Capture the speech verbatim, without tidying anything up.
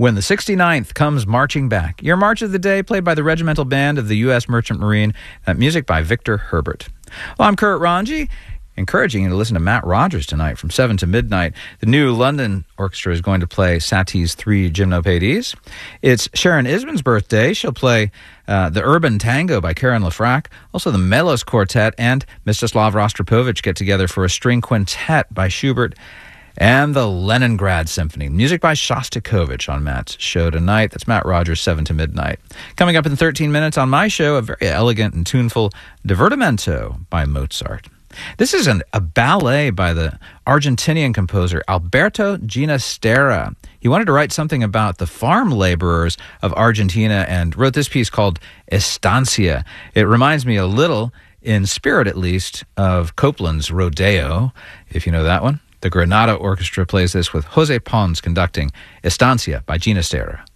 When the sixty-ninth Comes Marching Back. Your march of the day played by the Regimental Band of the U S Merchant Marine. Uh, music by Victor Herbert. Well, I'm Kurt Ranji, encouraging you to listen to Matt Rogers tonight from seven to midnight. The new London Orchestra is going to play Satie's Three Gymnopédies. It's Sharon Isbin's birthday. She'll play uh, the Urban Tango by Karen Lafrac. Also, the Melos Quartet and Mstislav Rostropovich get together for a string quintet by Schubert. And the Leningrad Symphony. Music by Shostakovich on Matt's show tonight. That's Matt Rogers, seven to midnight. Coming up in thirteen minutes on my show, a very elegant and tuneful Divertimento by Mozart. This is an, a ballet by the Argentinian composer Alberto Ginastera. He wanted to write something about the farm laborers of Argentina and wrote this piece called Estancia. It reminds me a little, in spirit at least, of Copland's Rodeo, if you know that one. The Granada Orchestra plays this with Jose Pons conducting Estancia by Ginastera.